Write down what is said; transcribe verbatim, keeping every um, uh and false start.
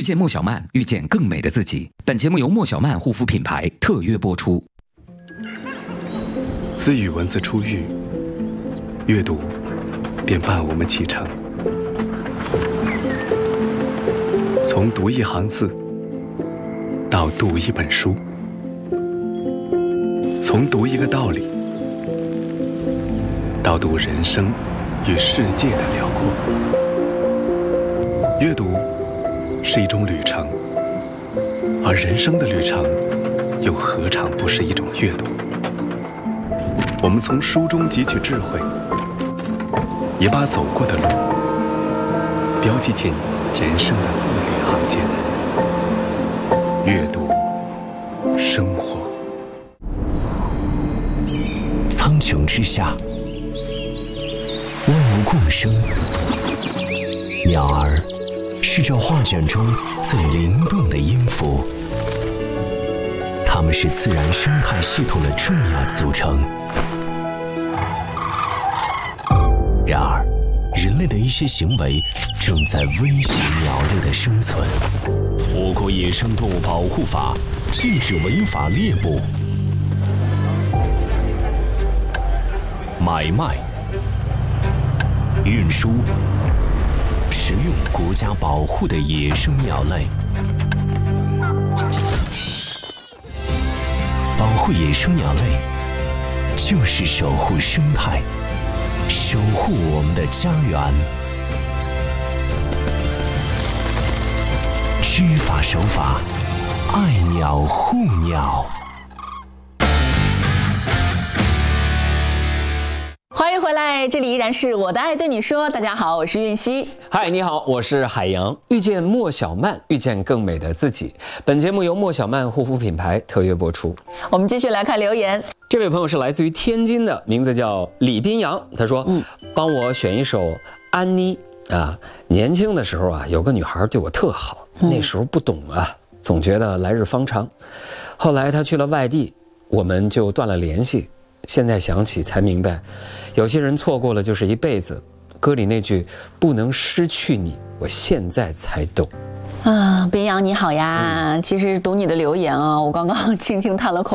见莫小曼，遇见更美的自己。本节目由莫小曼护肤品牌特约播出。 自与文字初遇，阅读便伴我们启程。从读一行字到读一本书，从读一个道理到读人生与世界的辽阔。阅读是一种旅程，而人生的旅程又何尝不是一种阅读？我们从书中汲取智慧，也把走过的路标记进人生的字里行间。阅读生活。 苍穹之下，万物共生，鸟儿是这画卷中最灵动的音符，它们是自然生态系统的重要组成。然而，人类的一些行为正在威胁鸟类的生存。我国野生动物保护法禁止违法猎捕、买卖、运输、食用国家保护的野生鸟类。保护野生鸟类，就是守护生态，守护我们的家园。知法守法，爱鸟护鸟。 欢迎回来，这里依然是我的爱对你说。大家好，我是韵熙。 嗨，你好，我是海洋。遇见莫小曼，遇见更美的自己。本节目由莫小曼护肤品牌特约播出。 我们继续来看留言。 这位朋友是来自于天津的，名字叫李斌阳。他说：“嗯，帮我选一首《安妮》啊。年轻的时候啊，有个女孩对我特好，嗯、那时候不懂啊，总觉得来日方长。后来她去了外地，我们就断了联系。现在想起才明白，有些人错过了就是一辈子。歌里那句“不能失去你”，我现在才懂。” 啊，斌阳你好呀！嗯、其实读你的留言啊，我刚刚轻轻叹了口